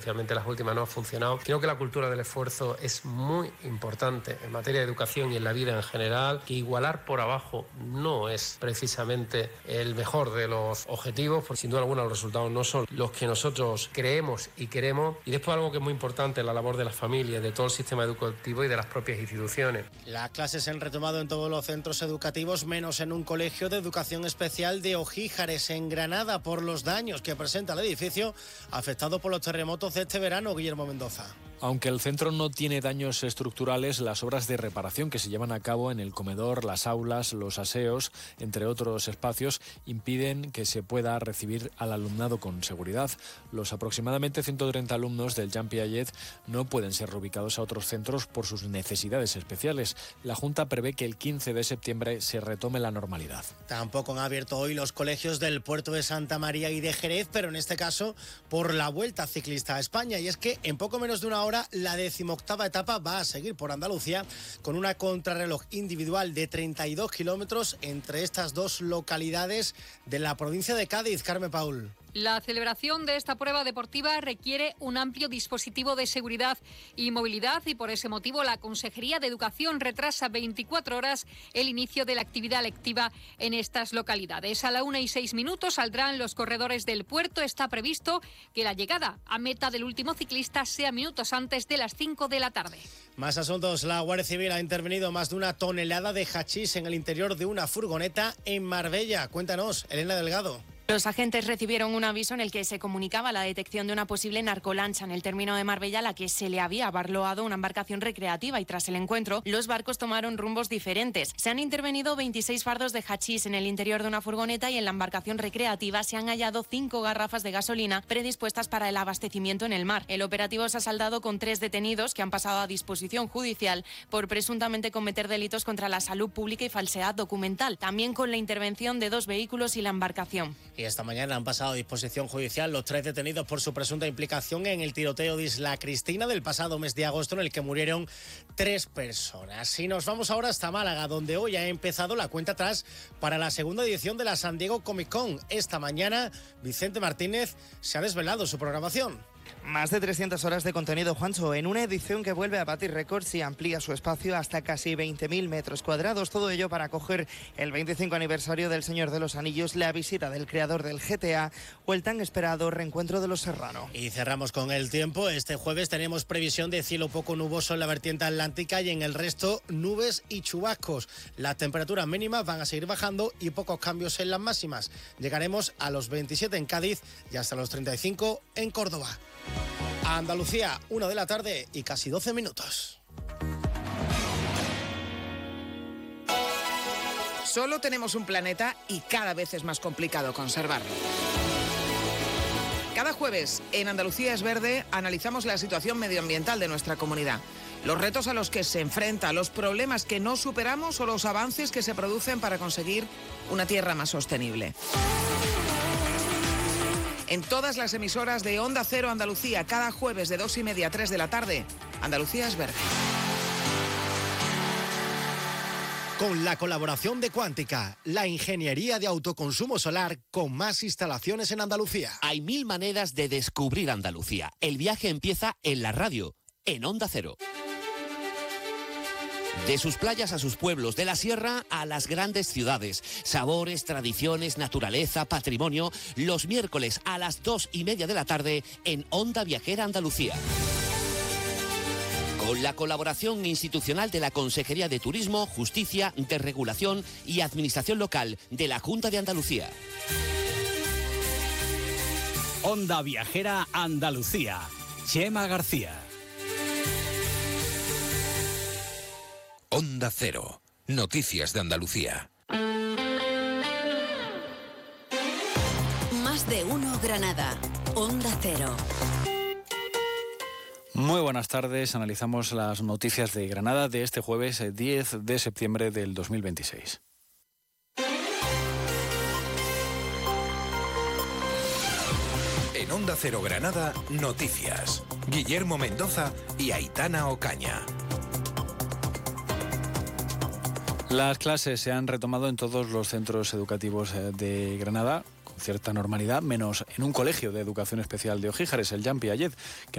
especialmente las últimas, no ha funcionado. Creo que la cultura del esfuerzo es muy importante en materia de educación y en la vida en general, que igualar por abajo no es precisamente el mejor de los objetivos, porque sin duda alguna los resultados no son los que nosotros creemos y queremos. Y después algo que es muy importante, la labor de las familias, de todo el sistema educativo y de las propias instituciones. Las clases se han retomado en todos los centros educativos, menos en un colegio de educación especial de Ojíjares, en Granada, por los daños que presenta el edificio afectado por los terremotos de este verano. Guillermo Mendoza. Aunque el centro no tiene daños estructurales, las obras de reparación que se llevan a cabo en el comedor, las aulas, los aseos, entre otros espacios, impiden que se pueda recibir al alumnado con seguridad. Los aproximadamente 130 alumnos del Jean Piaget no pueden ser reubicados a otros centros por sus necesidades especiales. La Junta prevé que el 15 de septiembre se retome la normalidad. Tampoco han abierto hoy los colegios del puerto de Santa María y de Jerez, pero en este caso por la Vuelta Ciclista a España. Y es que en poco menos de una hora la 18ª etapa va a seguir por Andalucía con una contrarreloj individual de 32 kilómetros entre estas dos localidades de la provincia de Cádiz. Carmen Paul. La celebración de esta prueba deportiva requiere un amplio dispositivo de seguridad y movilidad y por ese motivo la Consejería de Educación retrasa 24 horas el inicio de la actividad lectiva en estas localidades. A la 1:06 saldrán los corredores del puerto. Está previsto que la llegada a meta del último ciclista sea minutos antes de las 5 de la tarde. Más asuntos. La Guardia Civil ha intervenido más de 1 tonelada de hachís en el interior de una furgoneta en Marbella. Cuéntanos, Elena Delgado. Los agentes recibieron un aviso en el que se comunicaba la detección de una posible narcolancha en el término de Marbella a la que se le había barloado una embarcación recreativa y tras el encuentro los barcos tomaron rumbos diferentes. Se han intervenido 26 fardos de hachís en el interior de una furgoneta y en la embarcación recreativa se han hallado 5 garrafas de gasolina predispuestas para el abastecimiento en el mar. El operativo se ha saldado con 3 detenidos que han pasado a disposición judicial por presuntamente cometer delitos contra la salud pública y falsedad documental, también con la intervención de 2 vehículos y la embarcación. Y esta mañana han pasado a disposición judicial los 3 detenidos por su presunta implicación en el tiroteo de Isla Cristina del pasado mes de agosto, en el que murieron 3 personas. Y nos vamos ahora hasta Málaga, donde hoy ha empezado la cuenta atrás para la segunda edición de la San Diego Comic Con. Esta mañana, Vicente Martínez se ha desvelado su programación. Más de 300 horas de contenido, Juancho, en una edición que vuelve a batir récords y amplía su espacio hasta casi 20.000 metros cuadrados. Todo ello para acoger el 25 aniversario del Señor de los Anillos, la visita del creador del GTA o el tan esperado reencuentro de los Serrano. Y cerramos con el tiempo. Este jueves tenemos previsión de cielo poco nuboso en la vertiente atlántica y en el resto nubes y chubascos. Las temperaturas mínimas van a seguir bajando y pocos cambios en las máximas. Llegaremos a los 27 en Cádiz y hasta los 35 en Córdoba. A Andalucía, 1 de la tarde y casi 12 minutos. Solo tenemos un planeta y cada vez es más complicado conservarlo. Cada jueves en Andalucía es Verde analizamos la situación medioambiental de nuestra comunidad, los retos a los que se enfrenta, los problemas que no superamos o los avances que se producen para conseguir una tierra más sostenible. En todas las emisoras de Onda Cero Andalucía, cada jueves de 2:30 a 3 de la tarde, Andalucía es Verde. Con la colaboración de Cuántica, la ingeniería de autoconsumo solar con más instalaciones en Andalucía. Hay 1000 maneras de descubrir Andalucía. El viaje empieza en la radio, en Onda Cero. De sus playas a sus pueblos, de la sierra a las grandes ciudades. Sabores, tradiciones, naturaleza, patrimonio. Los miércoles a las 2:30 de la tarde en Onda Viajera Andalucía. Con la colaboración institucional de la Consejería de Turismo, Justicia, Desregulación y Administración Local de la Junta de Andalucía. Onda Viajera Andalucía. Chema García. Onda Cero. Noticias de Andalucía. Más de uno Granada. Onda Cero. Muy buenas tardes. Analizamos las noticias de Granada de este jueves 10 de septiembre del 2026. En Onda Cero Granada, noticias. Guillermo Mendoza y Aitana Ocaña. Las clases se han retomado en todos los centros educativos de Granada con cierta normalidad, menos en un colegio de educación especial de Ojíjares, el Jean Piaget, que